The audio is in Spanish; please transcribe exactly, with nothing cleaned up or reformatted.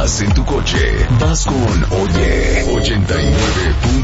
vas en tu coche, vas con Oye ochenta y nueve punto